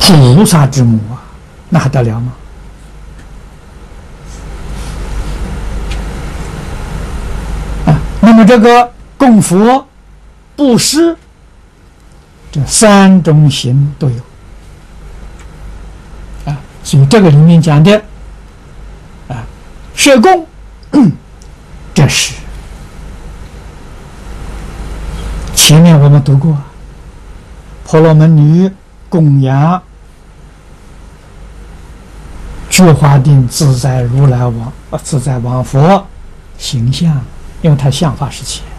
菩萨之母啊，那还得了吗？那么这个供佛、布施，这3种行都有啊。所以这个里面讲的啊，摄供，这是前面我们读过，婆罗门女供养觉华定自在如来王自在王佛形象。因为他相法时期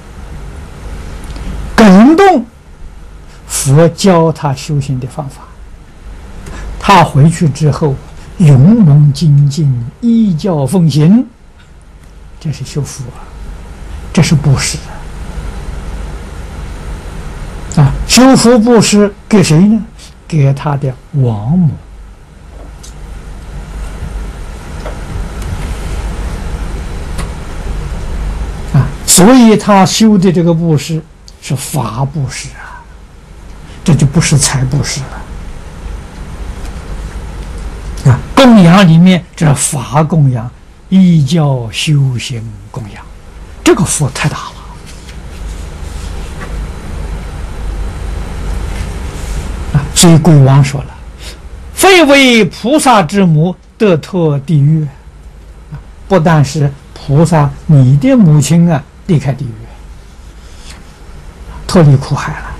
感动，佛教他修行的方法，他回去之后勇猛精进，依教奉行，这是修福啊，这是布施啊！修福布施给谁呢？给他的王母。所以他修的这个布施是法布施啊，这就不是财布施了啊。供养里面这法供养、依教修行供养，这个福太大了啊。所以鬼王说了：“非为菩萨之母，得脱地狱。”不但是菩萨，你的母亲啊，离开地狱，脱离苦海了。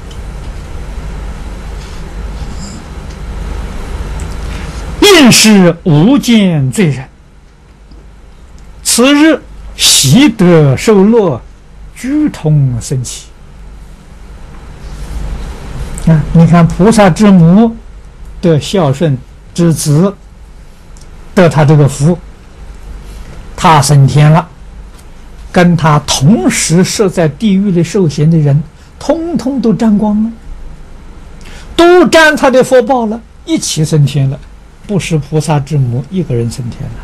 应是无间罪人，此日习得受乐，俱同生起。啊，你看菩萨之母的孝顺之子，得他这个福，他升天了。跟他同时设在地狱里受刑的人，通通都沾光了，都沾他的福报了，一起升天了。不是菩萨之母一个人升天了，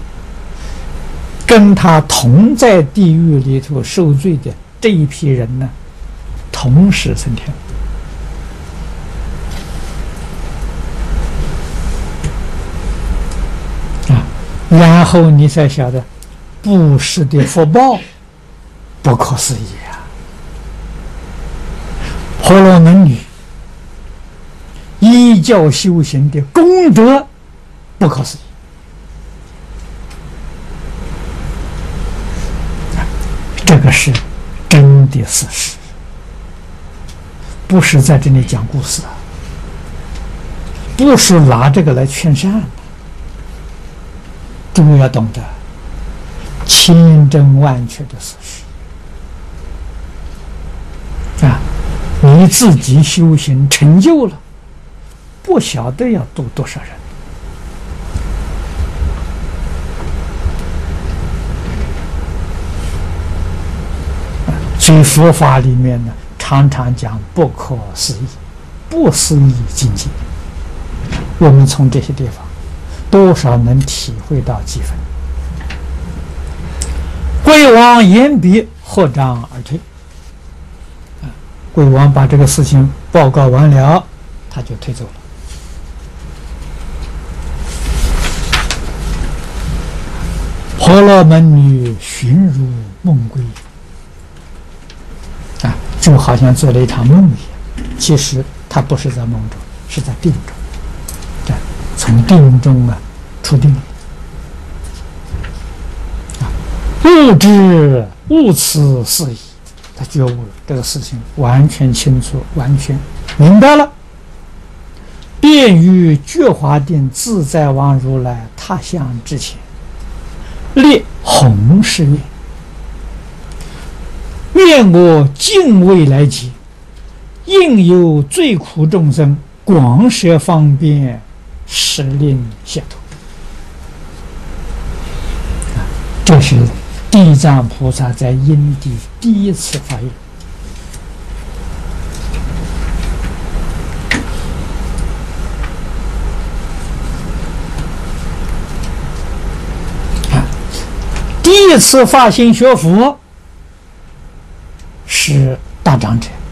跟他同在地狱里头受罪的这一批人呢，同时升天。啊，然后你才晓得。布施的福报不可思议啊！婆罗门女依教修行的功德不可思议，这个是真的事实，不是在这里讲故事啊，不是拿这个来劝善的，诸位要懂得。千真万确的事实啊！你自己修行成就了，不晓得要度多少人啊！所以佛法里面呢，常常讲不可思议、不思议境界。我们从这些地方，多少能体会到几分。鬼王言毕，合掌而退。鬼王把这个事情报告完了，他就退走了。婆罗门女寻如梦归，啊，就好像做了一场梦一样。其实他不是在梦中，是在定中，从定中啊出定。悟此事矣，他觉悟了这个事情，完全清楚，完全明白了。便于觉华定自在王如来他相之前，列弘誓愿：愿我敬畏来劫，应有罪苦众生，广设方便，使令解脱。这是地藏菩萨在因地第一次发愿。第一次发心学佛是大长者。